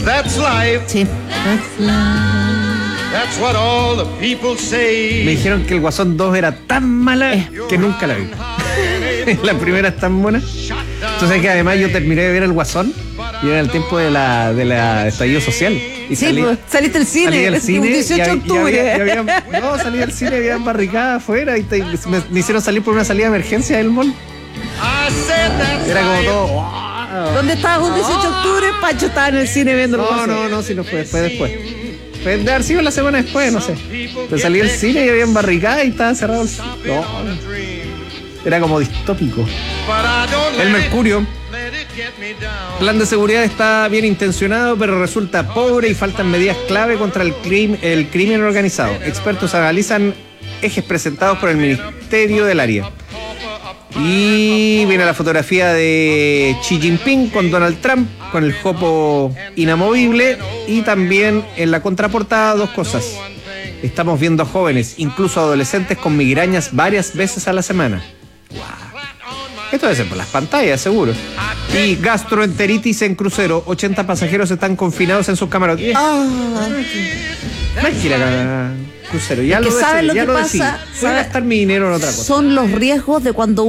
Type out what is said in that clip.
That's life. Sí. That's what all the people say. Me dijeron que el Guasón 2 era tan mala que nunca la vi. La primera es tan buena. Entonces que además yo terminé de ver el Guasón y era el tiempo de la estallido social. Y Sí, pues, saliste del cine. salí del cine 18 de octubre. no, salí del cine, había barricadas afuera y me hicieron salir por una salida de emergencia del mall. I said that's Era como life. todo. ¡Wow! ¿Dónde estabas un 18 de octubre? Pancho estaba en el cine viendo No, si no fue después. Fue de haber sido la semana después, no sé. Pero salí del cine y habían barricadas y estaba cerrado el cine. No. Era como distópico. But I don't El let Mercurio. it get me down. Plan de seguridad está bien intencionado, pero resulta pobre y faltan medidas clave contra el crimen organizado. Expertos analizan ejes presentados por el Ministerio del Área. Y viene la fotografía de Xi Jinping con Donald Trump, con el jopo inamovible. Y también en la contraportada dos cosas. Estamos viendo a jóvenes, incluso adolescentes, con migrañas varias veces a la semana. Esto debe ser por las pantallas, seguro. Y gastroenteritis en crucero. 80 pasajeros están confinados en sus camarotes. Tranquila, crucero. Ya Es que lo ¿sabes decidí, lo ya que lo pasa? decidí. Voy a gastar mi dinero en otra cosa. Son los riesgos de cuando